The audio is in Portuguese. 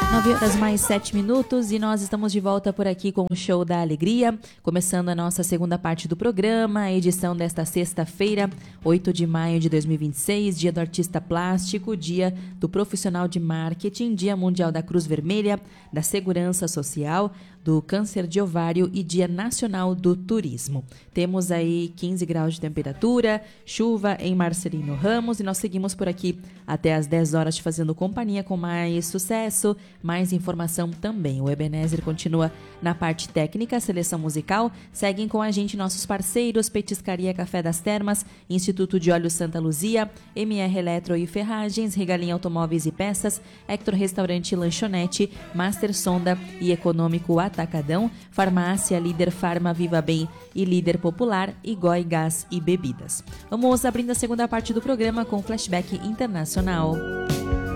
9 horas mais 7 minutos e nós estamos de volta por aqui com o Show da Alegria, começando a nossa segunda parte do programa, a edição desta sexta-feira, 8 de maio de 2026, dia do artista plástico, dia do profissional de marketing, dia mundial da Cruz Vermelha, da segurança social, do câncer de ovário e dia nacional do turismo. Temos aí 15 graus de temperatura, chuva em Marcelino Ramos e nós seguimos por aqui até às 10 horas fazendo companhia com mais sucesso, mais informação também. O Ebenezer continua na parte técnica, a seleção musical. Seguem com a gente nossos parceiros, Petiscaria Café das Termas, Instituto de Óleo Santa Luzia, MR Eletro e Ferragens, Regalim Automóveis e Peças, Hector Restaurante e Lanchonete, Master Sonda e Econômico Atacadão, Farmácia Líder Farma Viva Bem e Líder Popular e Goi Gás e Bebidas. Vamos abrindo a segunda parte do programa com Flashback Internacional.